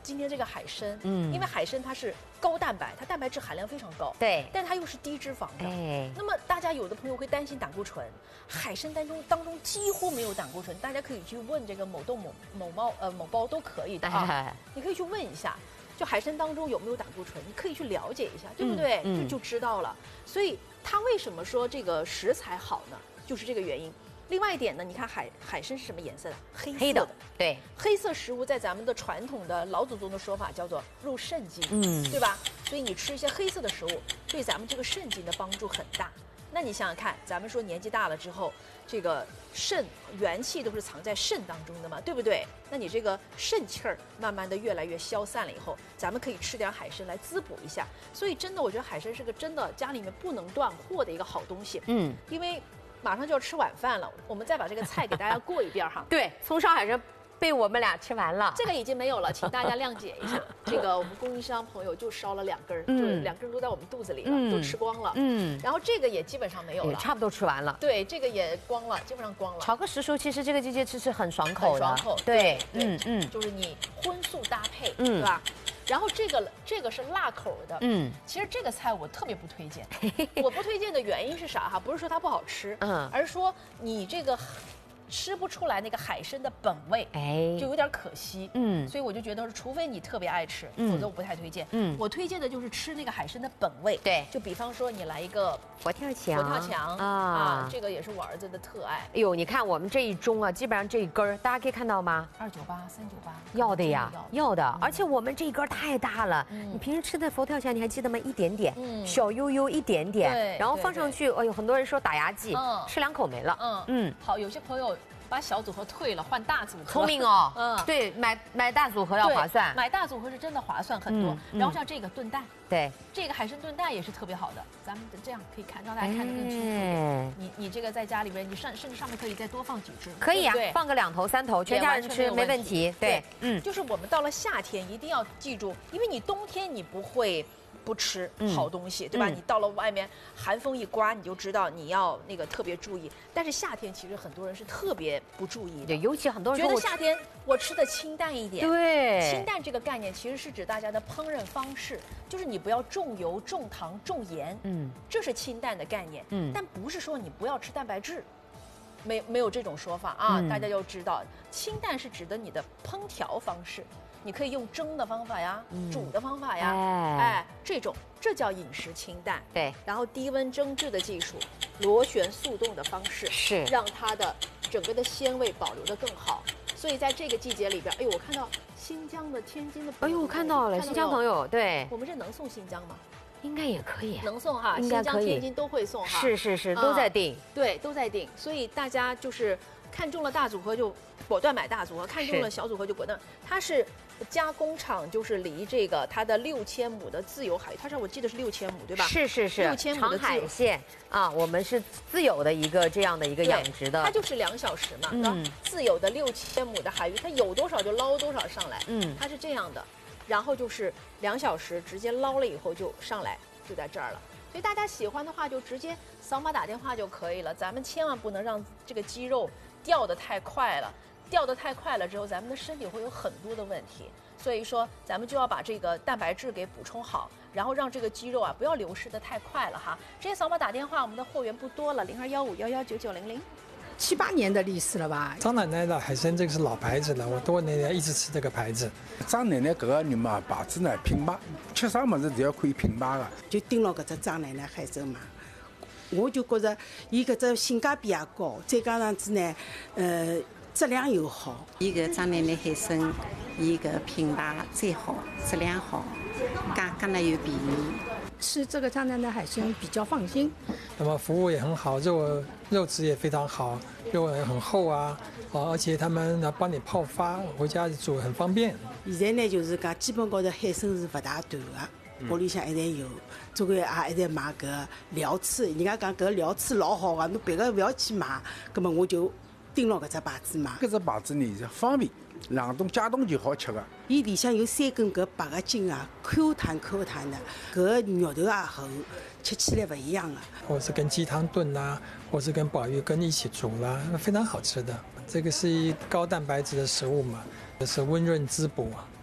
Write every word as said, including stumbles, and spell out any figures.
今天这个海参，嗯，因为海参它是高蛋白，它蛋白质含量非常高， 对， 但它又是低脂肪的。 哎， 那么大家有的朋友会担心胆固醇，海参当中当中几乎没有胆固醇，大家可以去问这个某豆某某猫呃某包都可以的啊， 哎、 你可以去问一下。就海参当中有没有胆固醇，你可以去了解一下，对不对？嗯嗯、就就知道了。所以它为什么说这个食材好呢？就是这个原因。另外一点呢，你看海海参是什么颜色的？黑色的。 黑的对， 黑色食物在咱们的传统的老祖宗的说法叫做入肾经，嗯，对吧？所以你吃一些黑色的食物，对咱们这个肾经的帮助很大。那你想想看，咱们说年纪大了之后，这个肾元气都是藏在肾当中的嘛，对不对？那你这个肾气儿慢慢的越来越消散了以后，咱们可以吃点海参来滋补一下。所以真的，我觉得海参是个真的家里面不能断货的一个好东西。嗯，因为马上就要吃晚饭了，我们再把这个菜给大家过一遍哈。 对，葱烧海参被我们俩吃完了， 这个已经没有了，请大家谅解一下。这个我们供应商朋友就烧了两根，嗯、就两根都在我们肚子里了，嗯、都吃光了。嗯，然后这个也基本上没有了， 差不多吃完了。 对，这个也光了，基本上光了。 炒个时蔬，其实这个季节吃是很爽口的， 很爽口。 对， 嗯嗯，就是你荤素搭配，嗯，对吧？然后这个这个是辣口的，嗯，其实这个菜我特别不推荐。我不推荐的原因是啥哈？不是说它不好吃，嗯，而是说你这个。吃不出来那个海参的本味，哎，就有点可惜。嗯，所以我就觉得，除非你特别爱吃，嗯、否则我不太推荐。嗯，我推荐的就是吃那个海参的本味。 对， 就比方说你来一个佛跳墙， 佛跳墙啊, 啊，这个也是我儿子的特爱。 哎呦，你看我们这一盅啊，基本上这一根儿，大家可以看到吗？ 二九八、三九八， 要的呀，要的。嗯、而且我们这一根太大了，嗯、你平时吃的佛跳墙你还记得吗？一点点，嗯、小悠悠一点点， 对， 然后放上去，哎呦，很多人说打牙祭，嗯、吃两口没了。嗯嗯，好，有些朋友。把小组合退了，换大组合。 聪明哦，嗯，对，买买大组合要划算， 买大组合是真的划算很多。嗯嗯、然后像这个炖蛋， 对， 这个海参炖蛋也是特别好的。咱们这样可以看，让大家看得更清楚一点。哎、你你这个在家里边，你上甚至上面可以再多放几只。 可以啊， 对对放个两头三头，全家人吃没问题。对， 嗯，就是我们到了夏天一定要记住，因为你冬天你不会。不吃好东西，嗯、对吧？嗯、你到了外面，寒风一刮，你就知道你要那个特别注意。但是夏天其实很多人是特别不注意的， 对，尤其很多人觉得夏天我吃的清淡一点。 对， 清淡这个概念其实是指大家的烹饪方式，就是你不要重油、重糖、重盐，嗯，这是清淡的概念。嗯，但不是说你不要吃蛋白质。没没有这种说法啊，嗯、大家要知道，清淡是指的你的烹调方式，你可以用蒸的方法呀，嗯、煮的方法呀，哎, 哎，这种这叫饮食清淡。 对， 然后低温蒸制的技术，螺旋速冻的方式， 是让它的整个的鲜味保留得更好。所以在这个季节里边，哎呦，我看到新疆的、天津的， 哎呦，我看到了新疆朋友，对， 我们这能送新疆吗？ 应该也可以， 能送哈， 应该可以， 新疆、天津都会送哈。 是是是，都在订、 嗯，对，都在订。所以大家就是看中了大组合就果断买大组合，看中了小组合就果断。它是加工厂，就是离这个它的六千亩的自由海域，它上我记得是六千亩对吧？ 是是是， 六千亩的海线啊，我们是自有的一个这样的一个养殖的， 它就是两小时嘛，嗯，自有的六千亩的海域，它有多少就捞多少上来，嗯，它是这样的。然后就是两小时直接捞了以后就上来，就在这儿了。所以大家喜欢的话就直接扫码打电话就可以了。咱们千万不能让这个肌肉掉得太快了，掉得太快了之后，咱们的身体会有很多的问题。所以说，咱们就要把这个蛋白质给补充好，然后让这个肌肉啊不要流失得太快了哈。直接扫码打电话，我们的货源不多了，零二幺五幺幺九九零零。 七八年的历史了吧？ 张奶奶的海参这个是老牌子了，我多年来一直吃这个牌子。 张奶奶搿个人嘛，牌子呢品牌，吃啥物事侪要看品牌的。 就盯牢搿只张奶奶海参嘛，我就觉着伊搿只性价比也高，再加上子呢，呃，质量又好。 伊搿张奶奶海参，伊搿品牌最好，质量好，价格呢又便宜。 吃这个张奶奶海参比较放心， 那么服务也很好，肉肉质也非常好，肉也很厚啊，而且他们呢帮你泡发，回家煮很方便。 现在呢就是讲基本高头海参是不大断的，屋里向一直有，总归也一直买搿料翅，人家讲搿料翅老好个，侬别个不要去买，葛么我就盯牢搿只牌子买。 搿只牌子呢是方便。冷冻解冻就好吃个， 伊里向有三根搿白个筋啊，Q 弹 Q 弹的，搿个肉头也厚，吃起来不一样啊。 或是跟鸡汤炖啦，或是跟鲍鱼羹一起煮啦，非常好吃的。这个是高蛋白质的食物嘛，是温润滋补啊。